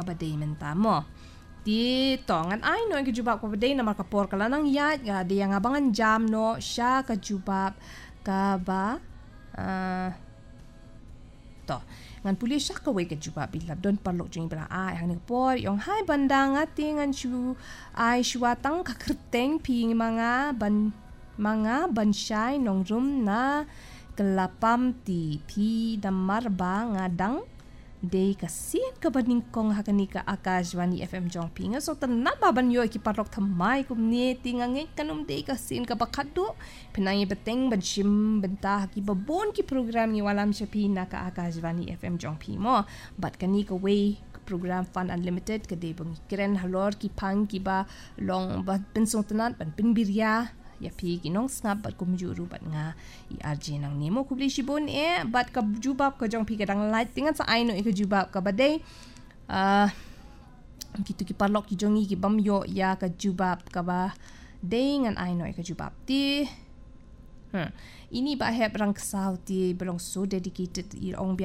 kabadai mentamo. Di tongan ay no kajubab kabadai na makapor kala ng yat nga di yang abangan jam no siya kajubab kaba to ngan pulis siya kaway kajubab bilab don parlok jing bra ay haning por yung hai bandang ating ngan shu ay shuatang kakerteng ping mga bansyay nong room na kelapam ti pi damar ba ngadang day kasin kabaning kong hakanika Akashvani FM jong pinga so tanan baban yo ikiparok tamay kumni tingangi kanum day kasin kabakado pinangi beteng banshim benta ki babon ki program ni walam shapina ka Akashvani FM jong pimo bat kanika way program Fun Unlimited kade bang kren halor ki pang ki ba long bat pensong tanan ban pinbirya ya pi ginong snap bat kumjuru bat nga i-RJ nang nemo kubli shibon bat ka jubab ka jong pi kadang light tingan sa aino ka jubab ka baday kitu ki parlok ki jongi ki bamyo ya ka jubab ka ba dengan aino ka jubab ti ini ba heb rang saw ti belong so dedicated i ong